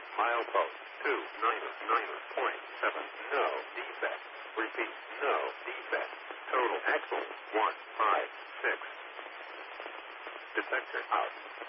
Milepost 299.7. No defect. Repeat, no defect. Total axle 156. Detector out.